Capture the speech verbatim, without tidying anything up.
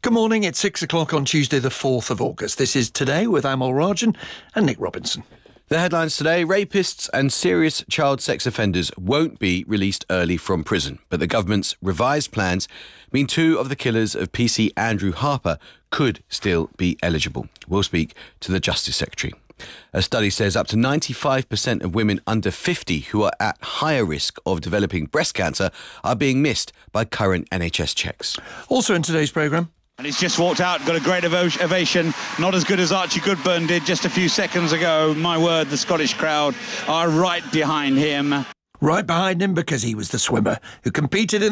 Good morning, it's six o'clock on Tuesday the fourth of August. This is Today with Amal Rajan and Nick Robinson. The headlines today: rapists and serious child sex offenders won't be released early from prison, but the government's revised plans mean two of the killers of P C Andrew Harper could still be eligible. We'll speak to the Justice Secretary. A study says up to ninety-five percent of women under fifty who are at higher risk of developing breast cancer are being missed by current N H S checks. Also in today's programme. And he's just walked out, got a great ov- ovation, not as good as Archie Goodburn did just a few seconds ago. My word, the Scottish crowd are right behind him. Right behind him because he was the swimmer who competed in